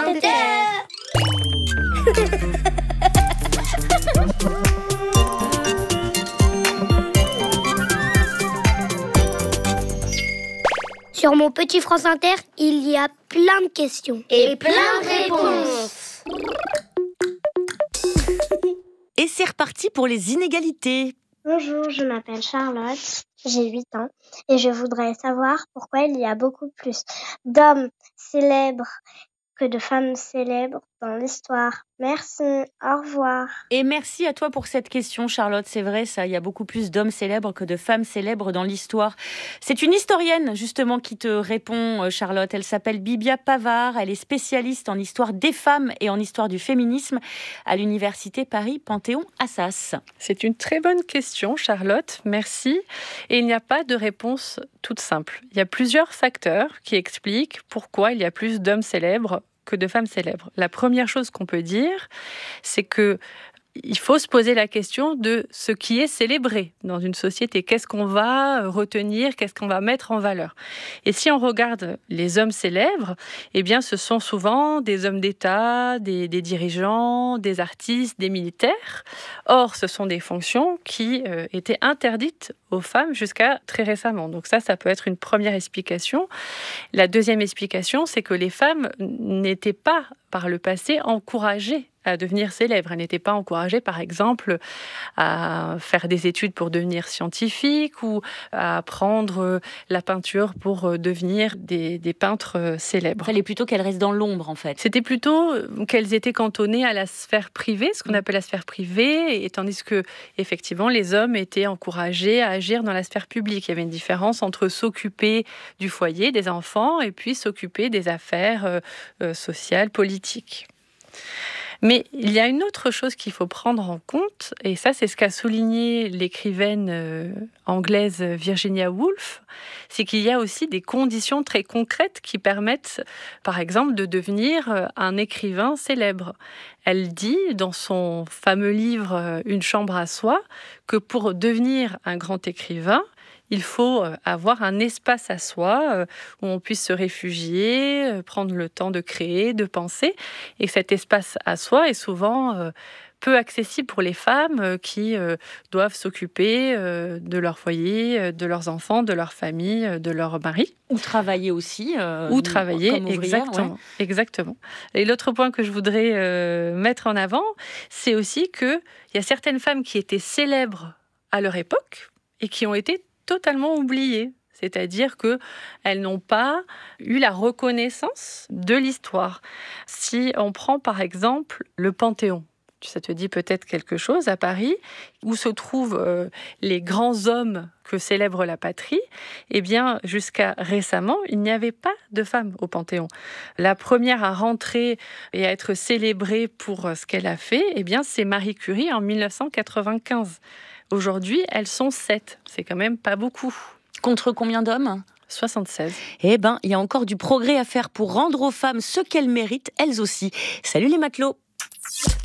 de terre. Sur mon petit France Inter, il y a plein de questions. Et plein de réponses. Et c'est reparti pour les inégalités. Bonjour, je m'appelle Charlotte, j'ai 8 ans et je voudrais savoir pourquoi il y a beaucoup plus d'hommes célèbres que de femmes célèbres dans l'histoire. Merci, au revoir. Et merci à toi pour cette question, Charlotte. C'est vrai, ça, il y a beaucoup plus d'hommes célèbres que de femmes célèbres dans l'histoire. C'est une historienne, justement, qui te répond, Charlotte. Elle s'appelle Bibia Pavard. Elle est spécialiste en histoire des femmes et en histoire du féminisme à l'université Paris-Panthéon-Assas. C'est une très bonne question, Charlotte. Merci. Et il n'y a pas de réponse toute simple. Il y a plusieurs facteurs qui expliquent pourquoi il y a plus d'hommes célèbres que de femmes célèbres. La première chose qu'on peut dire, c'est que il faut se poser la question de ce qui est célébré dans une société. Qu'est-ce qu'on va retenir, qu'est-ce qu'on va mettre en valeur? Et si on regarde les hommes célèbres, eh bien, ce sont souvent des hommes d'État, des dirigeants, des artistes, des militaires. Or, ce sont des fonctions qui étaient interdites aux femmes jusqu'à très récemment. Donc ça peut être une première explication. La deuxième explication, c'est que les femmes n'étaient pas, par le passé, encouragées à devenir célèbres. Elles n'étaient pas encouragées, par exemple, à faire des études pour devenir scientifiques ou à apprendre la peinture pour devenir des peintres célèbres. Il fallait plutôt qu'elles restent dans l'ombre, en fait. C'était plutôt qu'elles étaient cantonnées à la sphère privée, ce qu'on appelle la sphère privée, et tandis que, effectivement, les hommes étaient encouragés à agir dans la sphère publique. Il y avait une différence entre s'occuper du foyer, des enfants, et puis s'occuper des affaires sociales, politiques. Mais il y a une autre chose qu'il faut prendre en compte, et ça, c'est ce qu'a souligné l'écrivaine anglaise Virginia Woolf, c'est qu'il y a aussi des conditions très concrètes qui permettent, par exemple, de devenir un écrivain célèbre. Elle dit, dans son fameux livre « Une chambre à soi », que pour devenir un grand écrivain, il faut avoir un espace à soi où on puisse se réfugier, prendre le temps de créer, de penser. Et cet espace à soi est souvent peu accessible pour les femmes qui doivent s'occuper de leur foyer, de leurs enfants, de leur famille, de leur mari. Ou travailler aussi. Ou travailler, comme ouvrière, exactement, ouais. Exactement. Et l'autre point que je voudrais mettre en avant, c'est aussi qu'il y a certaines femmes qui étaient célèbres à leur époque et qui ont été totalement oubliées. C'est-à-dire qu'elles n'ont pas eu la reconnaissance de l'histoire. Si on prend par exemple le Panthéon, ça te dit peut-être quelque chose, à Paris, où se trouvent les grands hommes que célèbre la patrie, eh bien, jusqu'à récemment, il n'y avait pas de femmes au Panthéon. La première à rentrer et à être célébrée pour ce qu'elle a fait, eh bien, c'est Marie Curie en 1995. Aujourd'hui, elles sont 7. C'est quand même pas beaucoup. Contre combien d'hommes ? 76. Eh ben, il y a encore du progrès à faire pour rendre aux femmes ce qu'elles méritent, elles aussi. Salut les matelots!